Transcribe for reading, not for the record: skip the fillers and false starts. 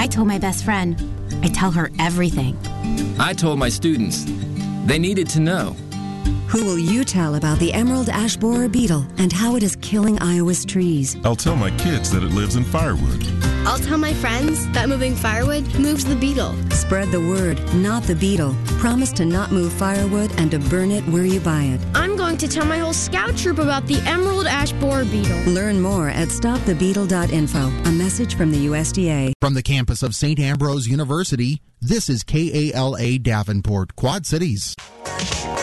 told my best friend. I tell her everything. I told my students. They needed to know. Who will you tell about the emerald ash borer beetle and how it is killing Iowa's trees? I'll tell my kids that it lives in firewood. I'll tell my friends that moving firewood moves the beetle. Spread the word, not the beetle. Promise to not move firewood and to burn it where you buy it. I'm going to tell my whole scout troop about the emerald ash borer beetle. Learn more at stopthebeetle.info. A message from the USDA. From the campus of St. Ambrose University, this is KALA Davenport, Quad Cities.